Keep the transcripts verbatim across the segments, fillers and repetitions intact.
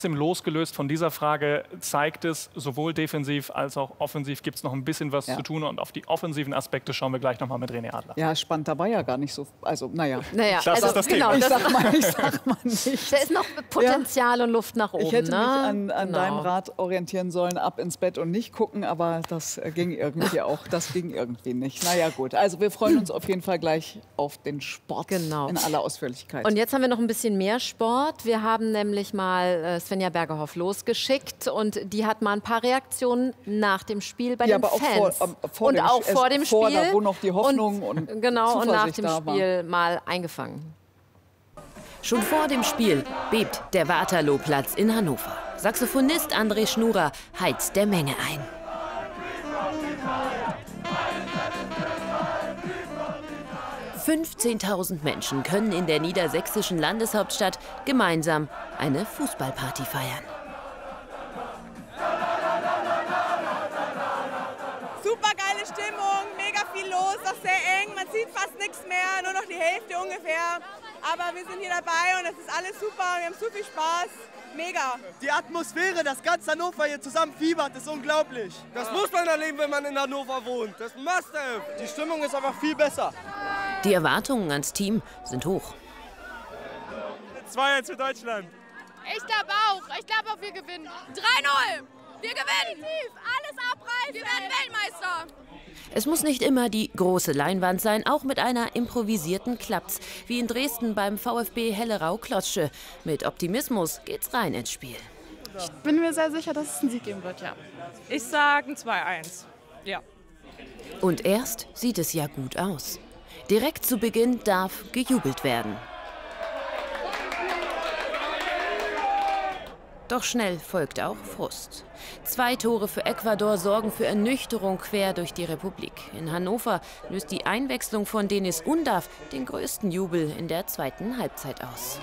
Losgelöst von dieser Frage zeigt es, sowohl defensiv als auch offensiv gibt es noch ein bisschen was Ja. zu tun. Und auf die offensiven Aspekte schauen wir gleich noch mal mit René Adler. Ja, spannend dabei ja gar nicht so. Also, naja. Naja, Das also, ist das genau, Thema. Ich das sag mal, ich sag mal nicht. Da ist noch Potenzial und Luft nach oben. Ich hätte ne? mich an, an Genau. deinem Rat orientieren sollen, ab ins Bett und nicht gucken, aber das äh, ging irgendwie auch. Das ging irgendwie nicht. Naja, gut. Also wir freuen uns auf jeden Fall gleich auf den Sport Genau. in aller Ausführlichkeit. Und jetzt haben wir noch ein bisschen mehr Sport. Wir haben nämlich mal äh, Svenja Bergerhoff losgeschickt und die hat mal ein paar Reaktionen nach dem Spiel bei ja, den aber Fans. auch vor, ähm, vor und dem, auch Sp- vor dem vor, Spiel. Da, wo noch die Hoffnung und, und Genau, und nach Zuversicht dem da war. Spiel mal eingefangen. Schon vor dem Spiel bebt der Waterloo-Platz in Hannover. Saxophonist André Schnurer heizt der Menge ein. fünfzehntausend Menschen können in der niedersächsischen Landeshauptstadt gemeinsam eine Fußballparty feiern. Super geile Stimmung, mega viel los, auch sehr eng, man sieht fast nichts mehr, nur noch die Hälfte ungefähr. Aber wir sind hier dabei und es ist alles super, wir haben so viel Spaß, mega. Die Atmosphäre, das ganze Hannover hier zusammen fiebert, ist unglaublich. Das muss man erleben, wenn man in Hannover wohnt. Das must have. Die Stimmung ist einfach viel besser. Die Erwartungen ans Team sind hoch. zwei eins für Deutschland. Ich glaube auch. Ich glaube auch, wir gewinnen. drei null. Wir gewinnen. Alles abreißen. Wir werden Weltmeister. Es muss nicht immer die große Leinwand sein, auch mit einer improvisierten klappt's. Wie in Dresden beim VfB Hellerau-Klotzsche. Mit Optimismus geht's rein ins Spiel. Ich bin mir sehr sicher, dass es einen Sieg geben wird, ja. Ich sage ein zwei eins. Ja. Und erst sieht es ja gut aus. Direkt zu Beginn darf gejubelt werden. Doch schnell folgt auch Frust. Zwei Tore für Ecuador sorgen für Ernüchterung quer durch die Republik. In Hannover löst die Einwechslung von Denis Undav den größten Jubel in der zweiten Halbzeit aus.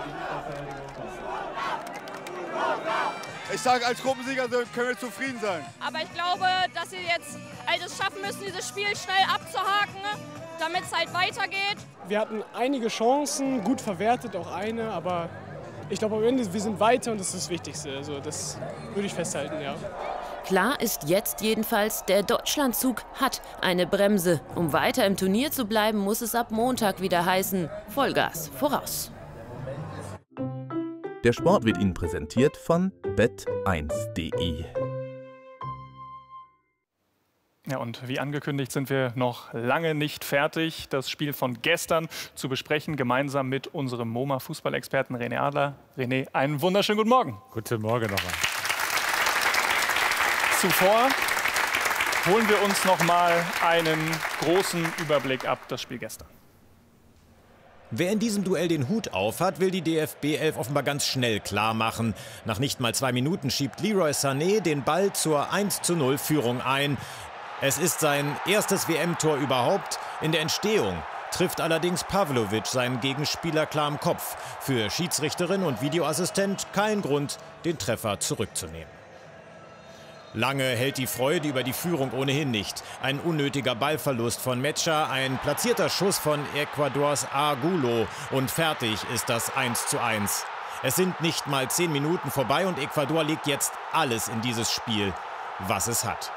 Ich sage, als Gruppensieger können wir zufrieden sein. Aber ich glaube, dass sie jetzt es schaffen müssen, dieses Spiel schnell abzuhaken, damit es halt weitergeht. Wir hatten einige Chancen, gut verwertet, auch eine, aber ich glaube am Ende, wir sind weiter und das ist das Wichtigste. Also das würde ich festhalten, ja. Klar ist jetzt jedenfalls, der Deutschlandzug hat eine Bremse. Um weiter im Turnier zu bleiben, muss es ab Montag wieder heißen, Vollgas voraus. Der Sport wird Ihnen präsentiert von bet eins punkt de. Ja, und wie angekündigt sind wir noch lange nicht fertig, das Spiel von gestern zu besprechen, gemeinsam mit unserem MoMA-Fußballexperten René Adler. René, einen wunderschönen guten Morgen. Guten Morgen nochmal. Zuvor holen wir uns noch mal einen großen Überblick ab, das Spiel gestern. Wer in diesem Duell den Hut auf hat, will die D F B elf offenbar ganz schnell klar machen. Nach nicht mal zwei Minuten schiebt Leroy Sané den Ball zur eins zu null Führung ein. Es ist sein erstes W M-Tor überhaupt. In der Entstehung trifft allerdings Pavlovic seinen Gegenspieler klar im Kopf. Für Schiedsrichterin und Videoassistent kein Grund, den Treffer zurückzunehmen. Lange hält die Freude über die Führung ohnehin nicht. Ein unnötiger Ballverlust von Mecha, ein platzierter Schuss von Ecuadors Argulo und fertig ist das eins zu eins. Es sind nicht mal zehn Minuten vorbei und Ecuador legt jetzt alles in dieses Spiel, was es hat.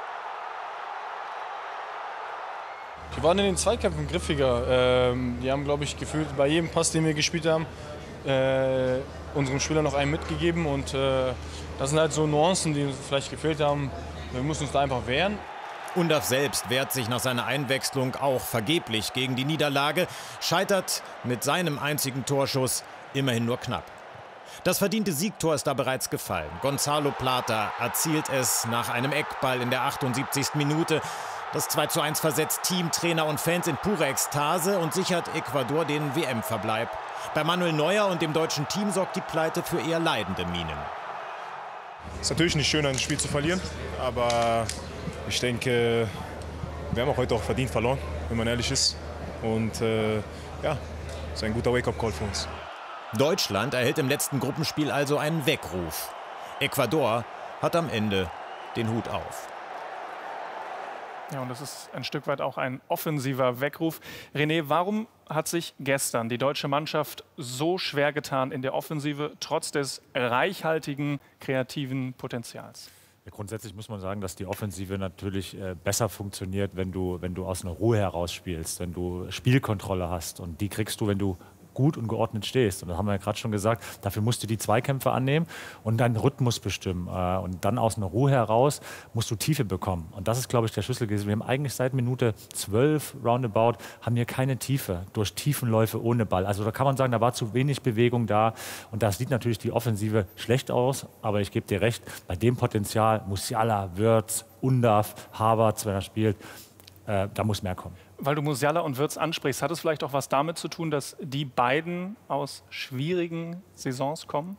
Die waren in den Zweikämpfen griffiger. Ähm, die haben, glaube ich, gefühlt bei jedem Pass, den wir gespielt haben, äh, unserem Spieler noch einen mitgegeben. Und äh, das sind halt so Nuancen, die uns vielleicht gefehlt haben. Wir müssen uns da einfach wehren. Undav selbst wehrt sich nach seiner Einwechslung auch vergeblich gegen die Niederlage, scheitert mit seinem einzigen Torschuss immerhin nur knapp. Das verdiente Siegtor ist da bereits gefallen. Gonzalo Plata erzielt es nach einem Eckball in der achtundsiebzigsten Minute. Das zwei zu eins versetzt Team, Trainer und Fans in pure Ekstase und sichert Ecuador den W M-Verbleib. Bei Manuel Neuer und dem deutschen Team sorgt die Pleite für eher leidende Mienen. Es ist natürlich nicht schön, ein Spiel zu verlieren, aber ich denke, wir haben auch heute auch verdient verloren, wenn man ehrlich ist. Und äh, ja, es ist ein guter Wake-up-Call für uns. Deutschland erhält im letzten Gruppenspiel also einen Weckruf. Ecuador hat am Ende den Hut auf. Ja, und das ist ein Stück weit auch ein offensiver Weckruf. René, warum hat sich gestern die deutsche Mannschaft so schwer getan in der Offensive, trotz des reichhaltigen kreativen Potenzials? Ja, grundsätzlich muss man sagen, dass die Offensive natürlich äh, besser funktioniert, wenn du, wenn du aus einer Ruhe heraus spielst, wenn du Spielkontrolle hast. Und die kriegst du, wenn du gut und geordnet stehst. Und das haben wir ja gerade schon gesagt, dafür musst du die Zweikämpfe annehmen und deinen Rhythmus bestimmen. Und dann aus einer Ruhe heraus musst du Tiefe bekommen. Und das ist, glaube ich, der Schlüssel gewesen. Wir haben eigentlich seit Minute zwölf roundabout, haben hier keine Tiefe durch Tiefenläufe ohne Ball. Also da kann man sagen, da war zu wenig Bewegung da. Und da sieht natürlich die Offensive schlecht aus. Aber ich gebe dir recht, bei dem Potenzial, Musiala, Wirtz, Undav, Havertz, wenn er spielt, äh, da muss mehr kommen. Weil du Musiala und Wirtz ansprichst, hat es vielleicht auch was damit zu tun, dass die beiden aus schwierigen Saisons kommen?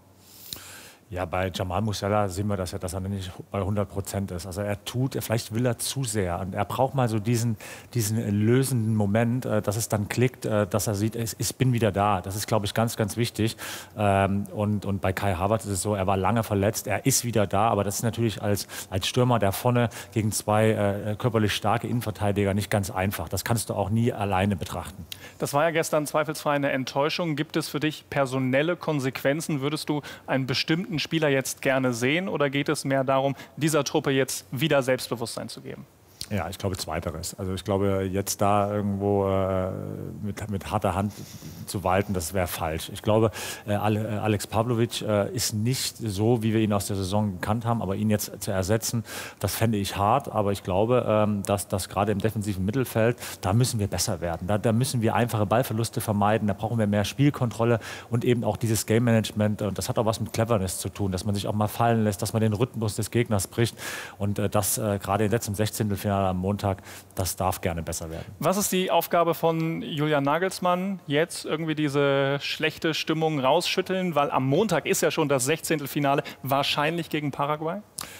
Ja, bei Jamal Musiala sehen wir das ja, dass er nicht bei hundert Prozent ist. Also er tut, vielleicht will er zu sehr. Und er braucht mal so diesen, diesen lösenden Moment, dass es dann klickt, dass er sieht, ich bin wieder da. Das ist, glaube ich, ganz, ganz wichtig. Und, und bei Kai Havertz ist es so, er war lange verletzt, er ist wieder da. Aber das ist natürlich als, als Stürmer, der vorne gegen zwei körperlich starke Innenverteidiger nicht ganz einfach. Das kannst du auch nie alleine betrachten. Das war ja gestern zweifelsfrei eine Enttäuschung. Gibt es für dich personelle Konsequenzen? Würdest du einen bestimmten Spieler jetzt gerne sehen oder geht es mehr darum, dieser Truppe jetzt wieder Selbstbewusstsein zu geben? Ja, ich glaube Zweiteres. Also ich glaube, jetzt da irgendwo äh, mit, mit harter Hand zu walten, das wäre falsch. Ich glaube, äh, Alex Pavlovic äh, ist nicht so, wie wir ihn aus der Saison gekannt haben, aber ihn jetzt zu ersetzen, das fände ich hart. Aber ich glaube, ähm, dass das gerade im defensiven Mittelfeld, da müssen wir besser werden. Da, da müssen wir einfache Ballverluste vermeiden, da brauchen wir mehr Spielkontrolle und eben auch dieses Game-Management. Und das hat auch was mit Cleverness zu tun, dass man sich auch mal fallen lässt, dass man den Rhythmus des Gegners bricht. Und äh, das äh, gerade jetzt im Sechzehntelfinale am Montag, das darf gerne besser werden. Was ist die Aufgabe von Julian Nagelsmann? Jetzt irgendwie diese schlechte Stimmung rausschütteln, weil am Montag ist ja schon das Sechzehntelfinale, wahrscheinlich gegen Paraguay?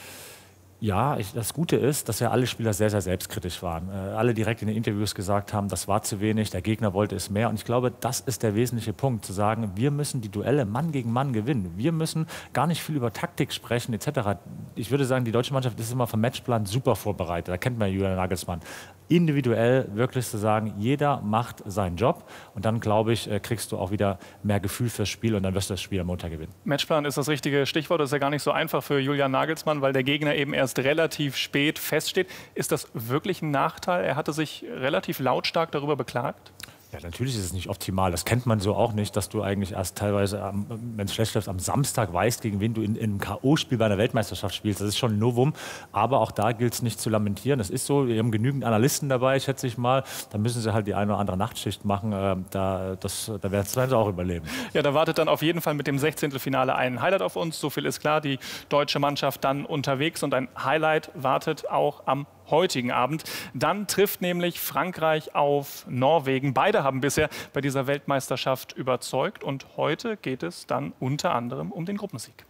Ja, ich, das Gute ist, dass ja alle Spieler sehr, sehr selbstkritisch waren. Äh, alle direkt in den Interviews gesagt haben, das war zu wenig, der Gegner wollte es mehr. Und ich glaube, das ist der wesentliche Punkt, zu sagen, wir müssen die Duelle Mann gegen Mann gewinnen. Wir müssen gar nicht viel über Taktik sprechen et cetera. Ich würde sagen, die deutsche Mannschaft ist immer vom Matchplan super vorbereitet. Da kennt man Julian Nagelsmann. Individuell wirklich zu sagen, jeder macht seinen Job. Und dann, glaube ich, kriegst du auch wieder mehr Gefühl fürs Spiel und dann wirst du das Spiel am Montag gewinnen. Matchplan ist das richtige Stichwort. Das ist ja gar nicht so einfach für Julian Nagelsmann, weil der Gegner eben erst relativ spät feststeht. Ist das wirklich ein Nachteil? Er hatte sich relativ lautstark darüber beklagt. Ja, natürlich ist es nicht optimal. Das kennt man so auch nicht, dass du eigentlich erst teilweise, wenn es schlecht läuft, am Samstag weißt, gegen wen du in, in einem K O-Spiel bei einer Weltmeisterschaft spielst. Das ist schon ein Novum. Aber auch da gilt es nicht zu lamentieren. Das ist so, wir haben genügend Analysten dabei, schätze ich mal. Da müssen sie halt die eine oder andere Nachtschicht machen. Da, das, da werden sie auch überleben. Ja, da wartet dann auf jeden Fall mit dem Sechzehntelfinale ein Highlight auf uns. So viel ist klar. Die deutsche Mannschaft dann unterwegs. Und ein Highlight wartet auch am heutigen Abend. Dann trifft nämlich Frankreich auf Norwegen. Beide haben bisher bei dieser Weltmeisterschaft überzeugt und heute geht es dann unter anderem um den Gruppensieg.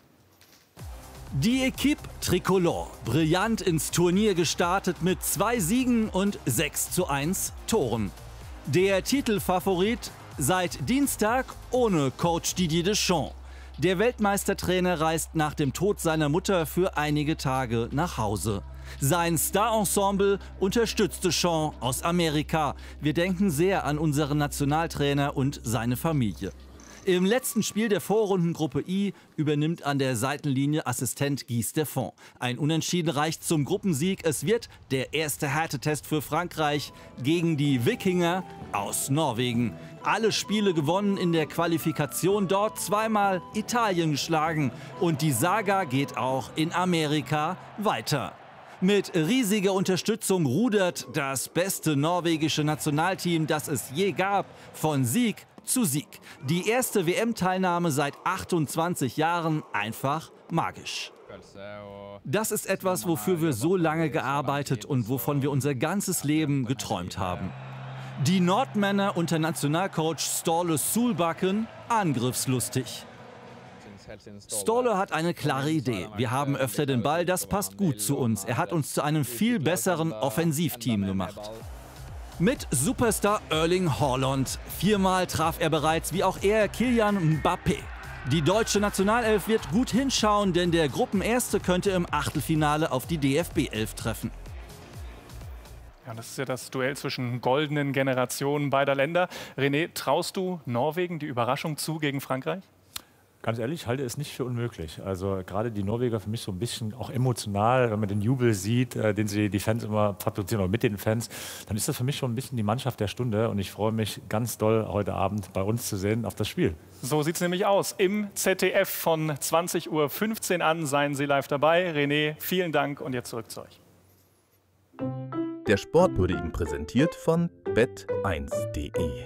Die Equipe Tricolore, brillant ins Turnier gestartet mit zwei Siegen und sechs zu eins Toren. Der Titelfavorit seit Dienstag ohne Coach Didier Deschamps. Der Weltmeistertrainer reist nach dem Tod seiner Mutter für einige Tage nach Hause. Sein Star-Ensemble unterstützte Deschamps aus Amerika. Wir denken sehr an unseren Nationaltrainer und seine Familie. Im letzten Spiel der Vorrundengruppe I übernimmt an der Seitenlinie Assistent Guy Stéphane. Ein Unentschieden reicht zum Gruppensieg. Es wird der erste Härtetest für Frankreich gegen die Wikinger aus Norwegen. Alle Spiele gewonnen in der Qualifikation, dort zweimal Italien geschlagen. Und die Saga geht auch in Amerika weiter. Mit riesiger Unterstützung rudert das beste norwegische Nationalteam, das es je gab, von Sieg zu Sieg. Die erste W M-Teilnahme seit achtundzwanzig Jahren, einfach magisch. Das ist etwas, wofür wir so lange gearbeitet und wovon wir unser ganzes Leben geträumt haben. Die Nordmänner unter Nationalcoach Ståle Solbakken angriffslustig. Ståle hat eine klare Idee. Wir haben öfter den Ball, das passt gut zu uns. Er hat uns zu einem viel besseren Offensivteam gemacht. Mit Superstar Erling Haaland. Viermal traf er bereits, wie auch er, Kylian Mbappé. Die deutsche Nationalelf wird gut hinschauen, denn der Gruppenerste könnte im Achtelfinale auf die D F B elf treffen. Ja, das ist ja das Duell zwischen goldenen Generationen beider Länder. René, traust du Norwegen die Überraschung zu gegen Frankreich? Ganz ehrlich, ich halte es nicht für unmöglich. Also gerade die Norweger für mich so ein bisschen auch emotional, wenn man den Jubel sieht, äh, den sie die Fans immer fabrizieren oder mit den Fans, dann ist das für mich schon ein bisschen die Mannschaft der Stunde und ich freue mich ganz doll heute Abend bei uns zu sehen auf das Spiel. So sieht es nämlich aus. Im Z D F von zwanzig Uhr fünfzehn an seien Sie live dabei. René, vielen Dank und jetzt zurück zu euch. Der Sport wurde Ihnen präsentiert von bet eins punkt de.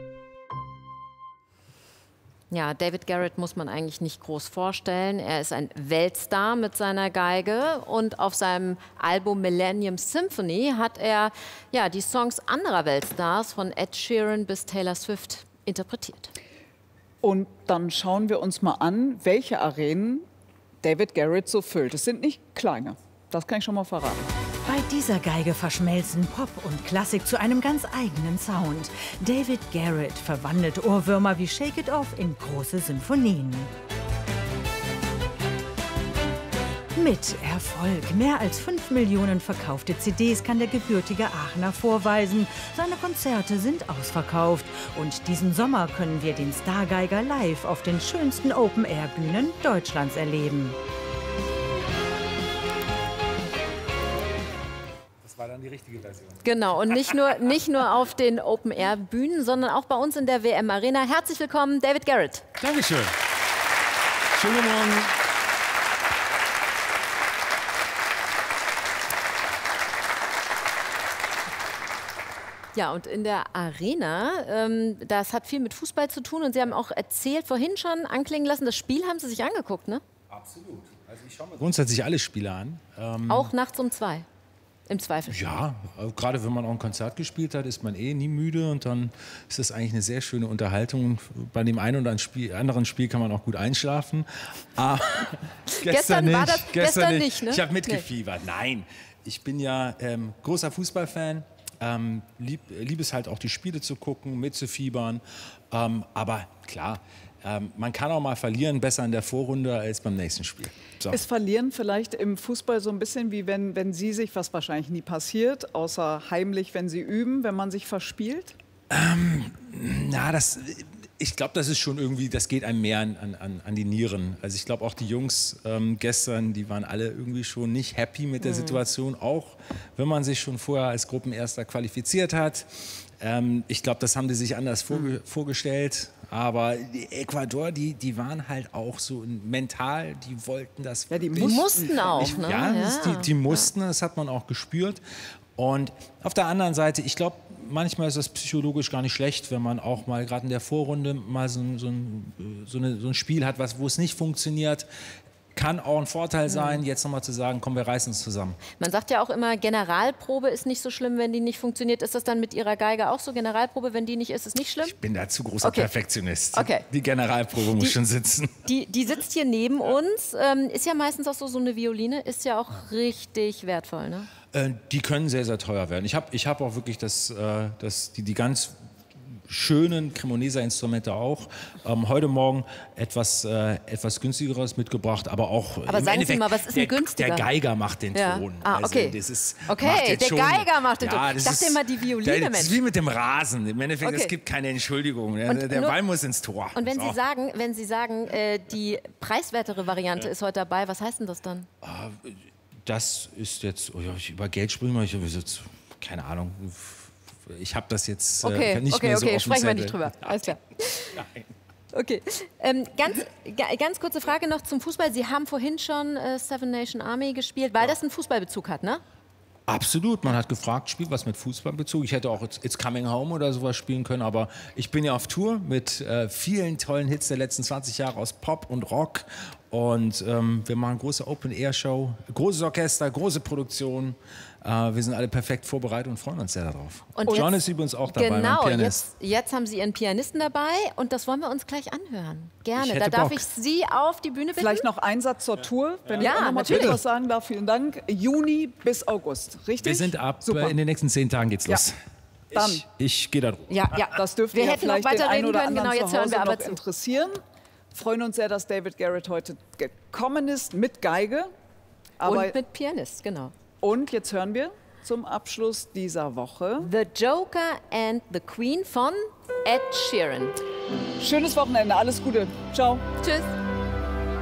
Ja, David Garrett muss man eigentlich nicht groß vorstellen. Er ist ein Weltstar mit seiner Geige und auf seinem Album Millennium Symphony hat er ja, die Songs anderer Weltstars von Ed Sheeran bis Taylor Swift interpretiert. Und dann schauen wir uns mal an, welche Arenen David Garrett so füllt. Es sind nicht kleine, das kann ich schon mal verraten. Bei dieser Geige verschmelzen Pop und Klassik zu einem ganz eigenen Sound. David Garrett verwandelt Ohrwürmer wie Shake It Off in große Symphonien. Mit Erfolg. Mehr als fünf Millionen verkaufte C Ds kann der gebürtige Aachener vorweisen. Seine Konzerte sind ausverkauft. Und diesen Sommer können wir den Stargeiger live auf den schönsten Open-Air-Bühnen Deutschlands erleben. War dann die richtige Version. Genau, und nicht nur, nicht nur auf den Open-Air-Bühnen, sondern auch bei uns in der W M-Arena. Herzlich willkommen, David Garrett. Dankeschön. Schönen Morgen. Ja, und in der Arena, ähm, das hat viel mit Fußball zu tun. Und Sie haben auch erzählt, vorhin schon anklingen lassen, das Spiel haben Sie sich angeguckt, ne? Absolut. Also ich schaue mir grundsätzlich alle Spiele an. Ähm auch nachts um zwei? Im Zweifel. Ja, gerade wenn man auch ein Konzert gespielt hat, ist man eh nie müde und dann ist das eigentlich eine sehr schöne Unterhaltung. Bei dem einen oder anderen Spiel kann man auch gut einschlafen. Ah, gestern, gestern nicht, war das gestern, gestern nicht. nicht, ne? Ich habe mitgefiebert. Nee. Nein, ich bin ja ähm, großer Fußballfan. Ähm, lieb, lieb es halt auch, die Spiele zu gucken, mitzufiebern. Ähm, aber klar, Ähm, man kann auch mal verlieren, besser in der Vorrunde als beim nächsten Spiel. So. Ist Verlieren vielleicht im Fußball so ein bisschen wie wenn, wenn Sie sich, was wahrscheinlich nie passiert, außer heimlich, wenn Sie üben, wenn man sich verspielt? Ähm, na, das, ich glaube, das ist schon irgendwie, das geht einem mehr an, an, an die Nieren. Also ich glaube auch die Jungs ähm, gestern, die waren alle irgendwie schon nicht happy mit der mhm. Situation, auch wenn man sich schon vorher als Gruppenerster qualifiziert hat. Ähm, ich glaube, das haben die sich anders vorge mhm. vorgestellt. Aber die Ecuador, die, die waren halt auch so mental, die wollten das. Ja, die mussten auch, ich, ne? Ja, ja. Das, die, die mussten, das hat man auch gespürt. Und auf der anderen Seite, ich glaube, manchmal ist das psychologisch gar nicht schlecht, wenn man auch mal gerade in der Vorrunde mal so, so, ein, so, eine, so ein Spiel hat, was, wo es nicht funktioniert. Kann auch ein Vorteil sein, jetzt nochmal zu sagen, komm, wir reißen uns zusammen. Man sagt ja auch immer, Generalprobe ist nicht so schlimm, wenn die nicht funktioniert. Ist das dann mit Ihrer Geige auch so? Generalprobe, wenn die nicht ist, ist nicht schlimm? Ich bin da zu großer okay. Perfektionist. Okay. Die Generalprobe muss die, schon sitzen. Die, die sitzt hier neben uns, ähm, ist ja meistens auch so, so eine Violine, ist ja auch richtig wertvoll, ne? Äh, die können sehr, sehr teuer werden. Ich habe ich hab auch wirklich das, äh, das, die, die ganz schönen Cremonesa-Instrumente auch. Ähm, heute Morgen etwas, äh, etwas günstigeres mitgebracht, aber auch aber im sagen Sie mal, was ist der, denn günstiger? Der Geiger macht den ja. Ton. Ah, okay, also das ist, okay der schon, Geiger macht den ja, Ton. Ich dachte ist, immer, die Violine, Das Mensch. ist wie mit dem Rasen. Im Endeffekt, okay. es gibt keine Entschuldigung. Der, und der nur, Ball muss ins Tor. Und wenn so. Sie sagen, wenn Sie sagen äh, die preiswertere Variante ja. ist heute dabei, was heißt denn das dann? Das ist jetzt, oh ja, ich über Geld sprechen wir, ich habe jetzt, keine Ahnung, ich habe das jetzt okay, äh, nicht okay, mehr okay, so okay, sprechen wir nicht drüber. Alles klar. Nein. Okay, ähm, ganz, ganz kurze Frage noch zum Fußball. Sie haben vorhin schon äh, Seven Nation Army gespielt, weil ja. das einen Fußballbezug hat, ne? Absolut, man hat gefragt, spielt was mit Fußballbezug. Ich hätte auch It's, It's Coming Home oder sowas spielen können, aber ich bin ja auf Tour mit äh, vielen tollen Hits der letzten zwanzig Jahre aus Pop und Rock. Und ähm, wir machen große Open-Air-Show, großes Orchester, große Produktion. Äh, wir sind alle perfekt vorbereitet und freuen uns sehr darauf. Und John jetzt, ist übrigens auch dabei, genau, mein Pianist. Jetzt, jetzt haben Sie Ihren Pianisten dabei und das wollen wir uns gleich anhören. Gerne, da Bock. darf ich Sie auf die Bühne bitten. Vielleicht noch ein Satz zur Tour, wenn ja, ich auch noch mal natürlich. was sagen darf. Vielen Dank. Juni bis August, richtig? Wir sind ab, Super. in den nächsten zehn Tagen geht's los. Ja. Dann. Ich, ich gehe da drum. Ja, ja, das dürfte wir ja hätten noch vielleicht den weiter einen reden oder können. anderen Genau, jetzt zu hören wir Hause aber noch zu. interessieren. Freuen uns sehr, dass David Garrett heute gekommen ist mit Geige. Aber und mit Pianist, genau. Und jetzt hören wir zum Abschluss dieser Woche. The Joker and the Queen von Ed Sheeran. Schönes Wochenende, alles Gute. Ciao. Tschüss.